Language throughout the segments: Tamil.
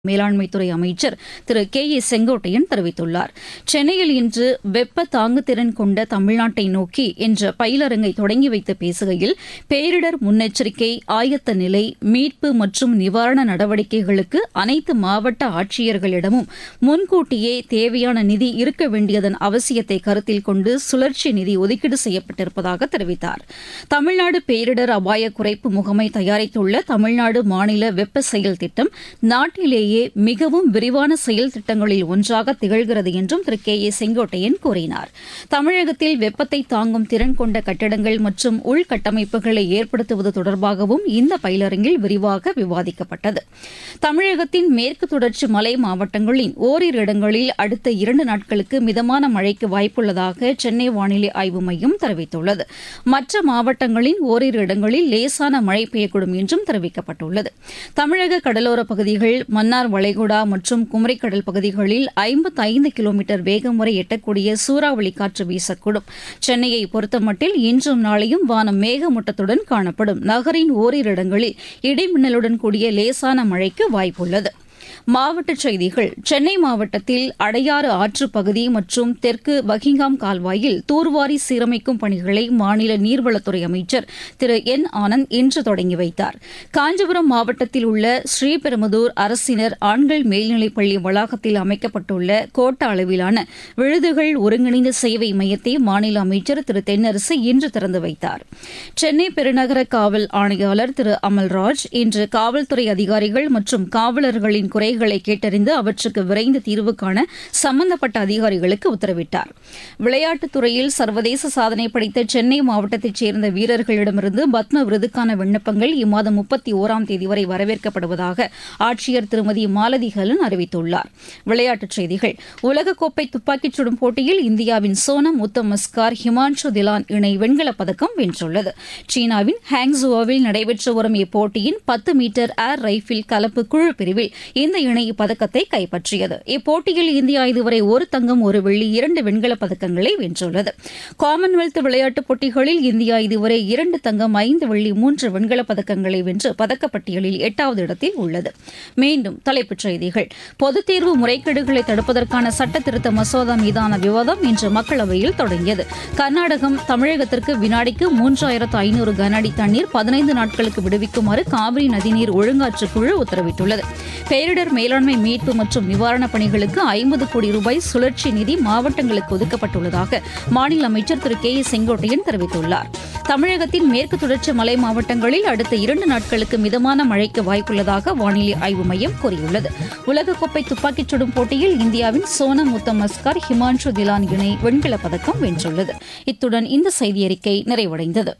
மேலாண்மைத்துறை அமைச்சர் திரு கே ஏ செங்கோட்டையன் தெரிவித்துள்ளார். சென்னையில் இன்று வெப்ப தாங்குதிறன் கொண்ட தமிழ்நாட்டை நோக்கி என்ற பயிலரங்கை தொடங்கி வைத்து பேசுகையில், பேரிடர் முன்னெச்சரிக்கை, ஆயத்த நிலை, மீட்பு மற்றும் நிவாரண நடவடிக்கைகளுக்கு அனைத்து மாவட்ட ஆட்சியர்களிடமும் முன்கூட்டியே தேவையான நிதி இருக்க வேண்டியதன் அவசியத்தை கருத்தில் கொண்டு சுழற்சி நிதி ஒதுக்கீடு செய்யப்பட்டிருப்பதாக தெரிவித்தார். தமிழ்நாடு பேரிடர் அபாய குறைப்பு முகமை தயாரித்துள்ள தமிழ்நாடு மாநில வெப்ப செயல் திட்டம் நாட்டிலேயே மிகவும் விரிவான செயல் திட்டங்களில் ஒன்றாக திகழ்கிறது என்றும் திரு கே ஏ செங்கோட்டையன் கூறினார். தமிழகத்தில் வெப்பத்தை தாங்கும் திறன் கொண்ட கட்டடங்கள் மற்றும் உள்கட்டமைப்புகளை ஏற்படுத்துவது தொடர்பாகவும் இந்த பயிலரங்கில் விரிவாக விவாதிக்கப்பட்டது. தமிழகத்தின் மேற்கு தொடர்ச்சி மலை மாவட்டங்களின் ஓரிரு இடங்களில் அடுத்த 2 நாட்களுக்கு மிதமான மழைக்கு வாய்ப்புள்ளதாக சென்னை வானிலை ஆய்வு மையம் தெரிவித்துள்ளது. மற்ற மாவட்டங்களின் ஓரிரு இடங்களில் லேசான மழை பெய்யக்கூடும் என்றும் தெரிவிக்கப்பட்டுள்ளது. தமிழக கடலோரப் பகுதிகள், மன்னார் வளைகுடா மற்றும் குமரிக்கடல் பகுதிகளில் 55 கிலோமீட்டர் வேகம் வரை எட்டக்கூடிய சூறாவளி காற்று வீசக்கூடும். சென்னையை பொறுத்தமட்டில் இன்றும் நாளையும் வானம் மேகமூட்டத்துடன் காணப்படும். நகரின் ஓரிரு இடங்களில் இடிமின்னலுடன் கூடிய லேசான மழைக்கு வாய்ப்புள்ளது. மாவட்டச் செய்திகள். சென்னை மாவட்டத்தில் அடையாறு ஆற்றுப் பகுதி மற்றும் தெற்கு பக்கிங்காம் கால்வாயில் தூர்வாரி சீரமைக்கும் பணிகளை மாநில நீர்வளத்துறை அமைச்சர் திரு என் ஆனந்த் இன்று தொடங்கி வைத்தார். காஞ்சிபுரம் மாவட்டத்தில் உள்ள ஸ்ரீபெரும்புதூர் அரசினர் ஆண்கள் மேல்நிலைப்பள்ளி வளாகத்தில் அமைக்கப்பட்டுள்ள கோட்ட அளவிலான விழுதுகள் ஒருங்கிணைந்த சேவை மையத்தை மாநில அமைச்சர் திரு தென்னரசு இன்று திறந்து வைத்தார். சென்னை பெருநகர காவல் ஆணையாளர் திரு அமல்ராஜ் இன்று காவல்துறை அதிகாரிகள் மற்றும் காவலர்களின் குறைகளை கேட்டறிந்து அவற்றுக்கு விரைந்து தீர்வு காண சம்பந்தப்பட்ட அதிகாரிகளுக்கு உத்தரவிட்டார். விளையாட்டுத் துறையில் சர்வதேச சாதனை படைத்த சென்னை மாவட்டத்தைச் சேர்ந்த வீரர்களிடமிருந்து பத்ம விருதுக்கான விண்ணப்பங்கள் இம்மாதம் 31ஆம் தேதி வரை வரவேற்கப்படுவதாக ஆட்சியர் திருமதி மாலதி ஹலன் அறிவித்துள்ளார். விளையாட்டுச் செய்திகள். உலகக்கோப்பை துப்பாக்கிச் சுடும் போட்டியில் இந்தியாவின் சோனம் உத்தமஸ்கார், ஹிமான்ஷு திலான் இணை வெண்கலப் பதக்கம் வென்றுள்ளது. சீனாவின் ஹாங்ஸுவோவில் நடைபெற்று வரும் இப்போட்டியின் 10 மீட்டர் ஏர் ரைபிள் கலப்பு குழு பிரிவில் இந்த இணை இப்பதக்கத்தை கைப்பற்றியது. இப்போட்டியில் இந்தியா இதுவரை 1 தங்கம், 1 வெள்ளி, 2 வெண்கலப் பதக்கங்களை வென்றுள்ளது. காமன்வெல்த் விளையாட்டுப் போட்டிகளில் இந்தியா இதுவரை 2 தங்கம், 5 வெள்ளி, 3 வெண்கலப் பதக்கங்களை வென்று பதக்கப்பட்டியலில் 8வது இடத்தில் உள்ளது. மீண்டும் தலைப்புச் செய்திகள். பொதுத் தேர்வு முறைகேடுகளை தடுப்பதற்கான சட்ட திருத்த மசோதா மீதான விவாதம் இன்று மக்களவையில் தொடங்கியது. கர்நாடகம் தமிழகத்திற்கு வினாடிக்கு 3500 கன அடி தண்ணீர் 15 நாட்களுக்கு விடுவிக்குமாறு காவிரி நதிநீர் ஒழுங்காற்றுக்குழு உத்தரவிட்டுள்ளது. பேரிடர் மேலாண்மை, மீட்பு மற்றும் நிவாரணப் பணிகளுக்கு 50 கோடி ரூபாய் சுழற்சி நிதி மாவட்டங்களுக்கு ஒதுக்கப்பட்டுள்ளதாக மாநில அமைச்சர் திரு கே ஏ செங்கோட்டையன் தெரிவித்துள்ளார். தமிழகத்தின் மேற்கு தொடர்ச்சி மலை மாவட்டங்களில் அடுத்த 2 நாட்களுக்கு மிதமான மழைக்கு வாய்ப்புள்ளதாக வானிலை ஆய்வு மையம் கூறியுள்ளது. உலகக்கோப்பை துப்பாக்கிச் சுடும் போட்டியில் இந்தியாவின் சோனம் உத்தமஸ்கார், ஹிமான்ஷு திலான் இணை வெண்கலப் பதக்கம் வென்றுள்ளது. இத்துடன் இந்த செய்தியறிக்கை நிறைவடைந்தது.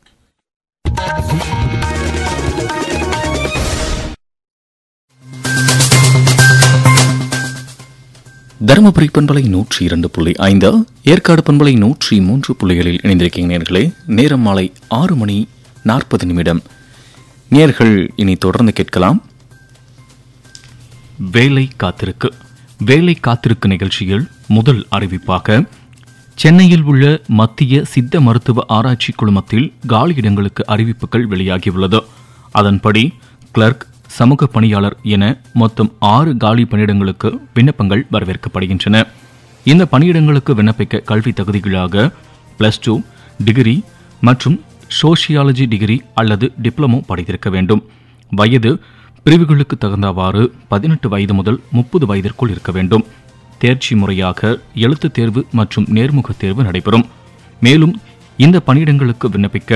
தருமபுரி பண்பலை 102.5, ஏற்காடு பண்பலை 103.7 இணைந்திருக்கீங்க நேர்களே. நேரம் மாலை 6:40. நேர்கள் இனி தொடர்ந்து கேட்கலாம் வேலை காத்திருக்கு. வேலை காத்திருக்கு நிகழ்ச்சியில் முதல் அறிவிப்பாக, சென்னையில் உள்ள மத்திய சித்த மருத்துவ ஆராய்ச்சி குழுமத்தில் காலியிடங்களுக்கு அறிவிப்புகள் வெளியாகியுள்ளது. அதன்படி கிளர்க், சமூக பணியாளர் என மொத்தம் 6 காலி பணியிடங்களுக்கு விண்ணப்பங்கள் வரவேற்கப்படுகின்றன. இந்த பணியிடங்களுக்கு விண்ணப்பிக்க கல்வி தகுதிகளாக +2 டிகிரி மற்றும் சோசியாலஜி டிகிரி அல்லது டிப்ளமோ படித்திருக்க வேண்டும். வயது பிரிவுகளுக்கு தகுந்தவாறு 18 வயது முதல் 30 வயதிற்குள் இருக்க வேண்டும். தேர்ச்சி முறையாக எழுத்துத் தேர்வு மற்றும் நேர்முக தேர்வு நடைபெறும். மேலும் இந்த பணியிடங்களுக்கு விண்ணப்பிக்க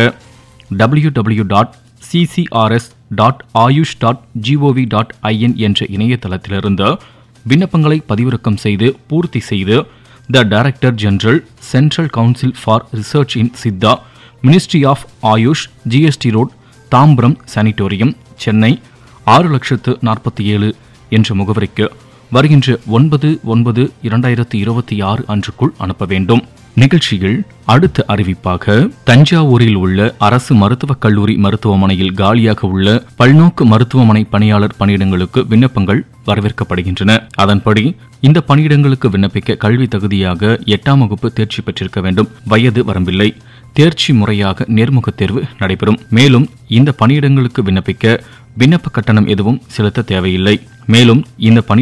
www.ccrs.ayush.gov.in என்ற இணையதளத்திலிருந்து விண்ணப்பங்களை பதிவிறக்கம் செய்து பூர்த்தி செய்து the director general, central council for research in Siddha, ministry of AYUSH, GST road, Tambaram sanatorium, Chennai 6,47,000 என்ற முகவரிக்கு வருகின்ற 9/9/2026 அன்றுக்குள் அனுப்ப வேண்டும். நிகழ்ச்சியில் அடுத்த அறிவிப்பாக, தஞ்சாவூரில் உள்ள அரசு மருத்துவக் கல்லூரி மருத்துவமனையில் காலியாக உள்ள பல்நோக்கு மருத்துவமனை பணியாளர் பணியிடங்களுக்கு விண்ணப்பங்கள் வரவேற்கப்படுகின்றன. அதன்படி இந்த பணியிடங்களுக்கு விண்ணப்பிக்க கல்வி தகுதியாக 8ஆம் வகுப்பு தேர்ச்சி பெற்றிருக்க வேண்டும். வயது வரம்பில்லை. தேர்ச்சி முறையாக நேர்முக தேர்வு நடைபெறும். மேலும் இந்த பணியிடங்களுக்கு விண்ணப்பிக்க விண்ணப்ப கட்டணம் எதுவும் செலுத்த தேவையில்லை. மேலும் இந்த பணி